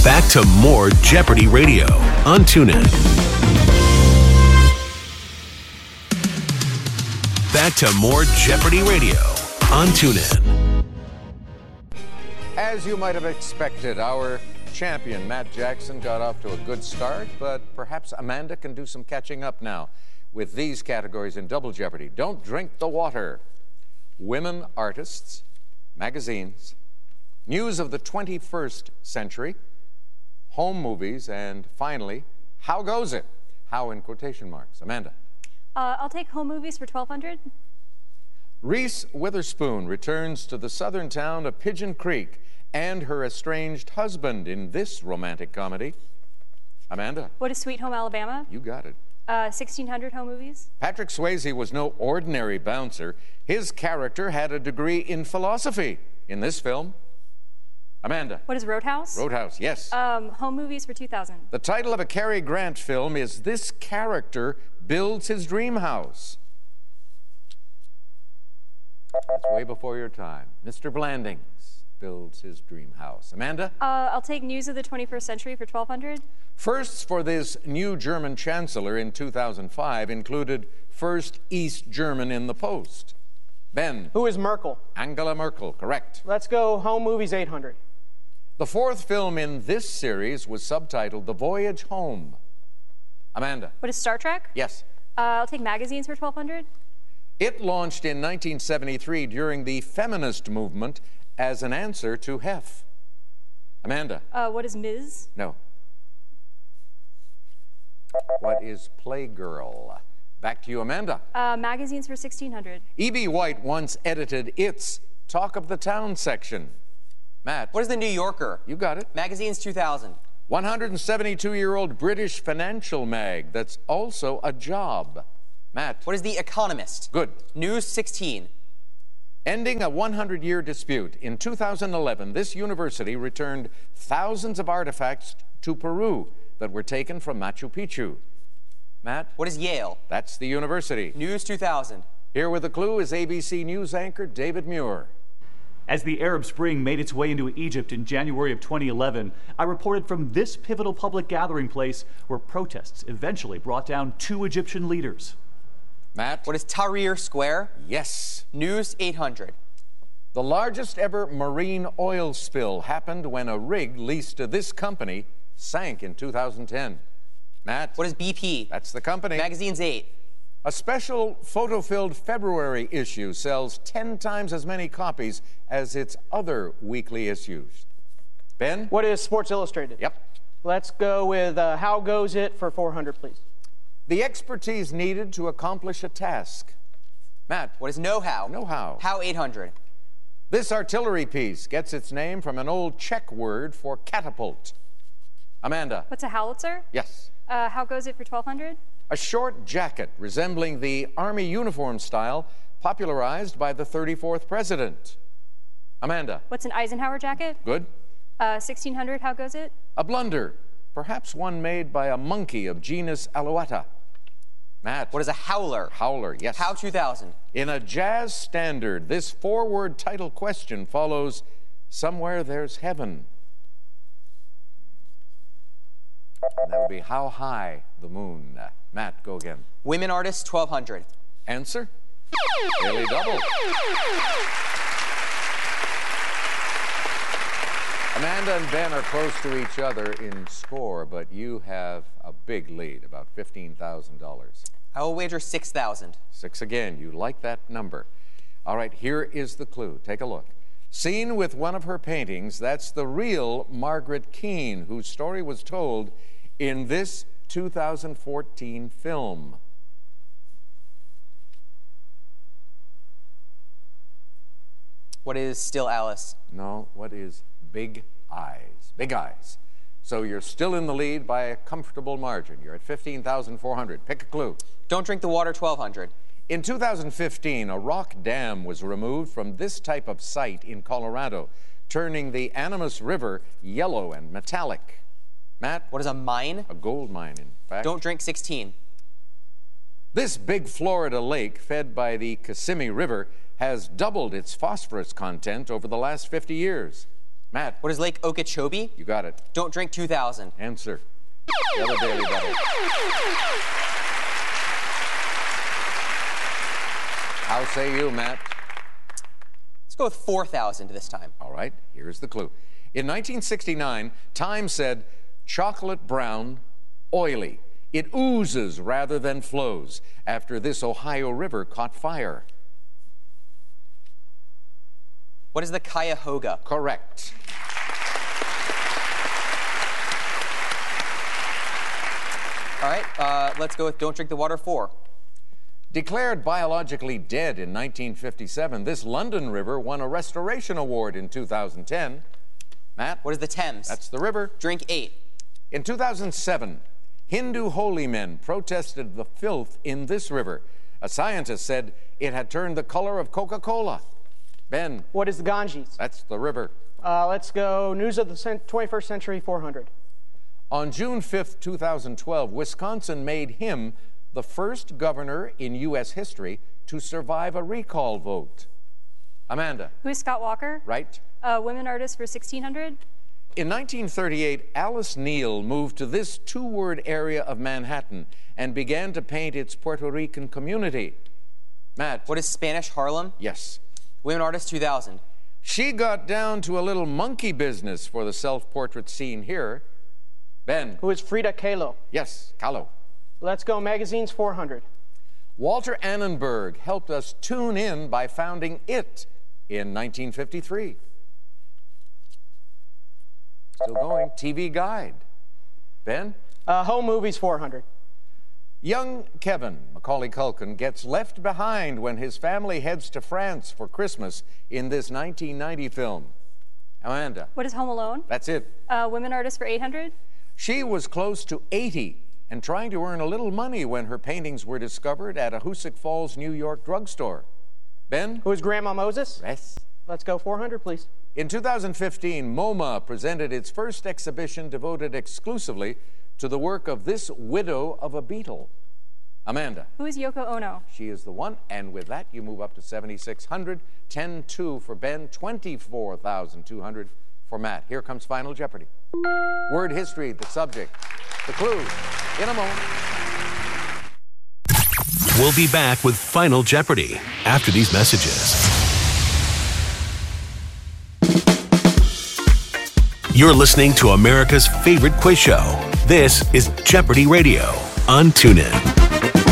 Back to more Jeopardy Radio on TuneIn. Back to more Jeopardy Radio on TuneIn. As you might have expected, our champion, Matt Jackson, got off to a good start, but perhaps Amanda can do some catching up now with these categories in Double Jeopardy. Don't drink the water. Women artists, magazines, news of the 21st century, home movies, and finally, how goes it? How in quotation marks. Amanda. I'll take home movies for $1,200. Reese Witherspoon returns to the southern town of Pigeon Creek and her estranged husband in this romantic comedy. Amanda. What is Sweet Home Alabama? You got it. 1,600 home movies. Patrick Swayze was no ordinary bouncer. His character had a degree in philosophy in this film. Amanda. What is Roadhouse? Roadhouse, yes. Home movies for $2,000. The title of a Cary Grant film is This Character Builds His Dream House. That's way before your time. Mr. Blandings builds his dream house. Amanda? I'll take news of the 21st century for $1,200. Firsts for this new German chancellor in 2005 included first East German in the post. Ben. Who is Merkel? Angela Merkel, correct. Let's go home movies 800. The fourth film in this series was subtitled The Voyage Home. Amanda. What is Star Trek? Yes. I'll take magazines for $1,200. It launched in 1973 during the feminist movement as an answer to Hef. Amanda. What is Ms.? No. What is Playgirl? Back to you, Amanda. Magazines for $1,600. E.B. White once edited its Talk of the Town section. Matt. What is The New Yorker? You got it. Magazines 2000. 172-year-old British financial mag that's also a job. Matt. What is The Economist? Good. News 16. Ending a 100-year dispute, in 2011, this university returned thousands of artifacts to Peru that were taken from Machu Picchu. Matt? What is Yale? That's the university. News 2000. Here with the clue is ABC News anchor David Muir. As the Arab Spring made its way into Egypt in January of 2011, I reported from this pivotal public gathering place where protests eventually brought down 2 Egyptian leaders. Matt? What is Tahrir Square? Yes. News 800. The largest ever marine oil spill happened when a rig leased to this company sank in 2010. Matt? What is BP? That's the company. Magazines 8. A special photo-filled February issue sells 10 times as many copies as its other weekly issues. Ben? What is Sports Illustrated? Yep. Let's go with How Goes It for $400, please. The expertise needed to accomplish a task. Matt? What is Know-How? Know-How. How 800. This artillery piece gets its name from an old Czech word for catapult. Amanda? What's a howitzer? Yes. How goes it for $1,200? A short jacket resembling the Army uniform style popularized by the 34th president. Amanda? What's an Eisenhower jacket? Good. 1,600, how goes it? A blunder, perhaps one made by a monkey of genus Alouatta. Matt? What is a howler? Howler, yes. How 2000. In a jazz standard, this 4-word title question follows Somewhere There's Heaven. And that would be How High the Moon. Matt, go again. Women artists 1,200. Answer? Daily Double. Amanda and Ben are close to each other in score, but you have a big lead, about $15,000. I will wager 6,000. 6 again. You like that number. All right, here is the clue. Take a look. Seen with one of her paintings, that's the real Margaret Keane, whose story was told in this 2014 film. What is Still Alice? No, what is Big Eyes? Big Eyes. So you're still in the lead by a comfortable margin. You're at 15,400. Pick a clue. Don't Drink the Water 1,200. In 2015, a rock dam was removed from this type of site in Colorado, turning the Animas River yellow and metallic. Matt? What is a mine? A gold mine, in fact. Don't Drink 16. This big Florida lake, fed by the Kissimmee River, has doubled its phosphorus content over the last 50 years. Matt, What is Lake Okeechobee? you got it. Don't drink 2000. Answer. The other Daily Double. How say you, Matt? Let's go with 4000 this time. All right, here's the clue. In 1969, Time said, chocolate brown, oily. It oozes rather than flows after this Ohio River caught fire. What is the Cuyahoga? Correct. All right, let's go with Don't Drink the Water 4. Declared biologically dead in 1957, this London river won a restoration award in 2010. Matt? What is the Thames? That's the river. Drink 8. In 2007, Hindu holy men protested the filth in this river. A scientist said it had turned the color of Coca-Cola. Ben? What is the Ganges? That's the river. Let's go News of the 21st Century 400. On June 5th, 2012, Wisconsin made him the first governor in U.S. history to survive a recall vote. Amanda? Who is Scott Walker? Right? Women artist for 1600. In 1938, Alice Neel moved to this two-word area of Manhattan and began to paint its Puerto Rican community. Matt? What is Spanish Harlem? Yes. Women artist 2000. She got down to a little monkey business for the self-portrait scene here. Ben? Who is Frida Kahlo? Yes, Kahlo. Let's go Magazines 400. Walter Annenberg helped us tune in by founding IT in 1953. Still going. TV Guide. Ben? Home Movies 400. Young Kevin, Macaulay Culkin, gets left behind when his family heads to France for Christmas in this 1990 film. Amanda? What is Home Alone? That's it. Women artist for 800. She was close to 80 and trying to earn a little money when her paintings were discovered at a Hoosick Falls, New York drugstore. Ben? Who is Grandma Moses? Yes. Let's go 400, please. In 2015, MoMA presented its first exhibition devoted exclusively to the work of this widow of a Beatle. Amanda? Who is Yoko Ono? She is the one, and with that, you move up to 7,600, 10-2 for Ben, 24,200 for Matt. Here comes Final Jeopardy. Word history, the subject, the clue, in a moment. We'll be back with Final Jeopardy after these messages. You're listening to America's favorite quiz show. This is Jeopardy Radio on TuneIn.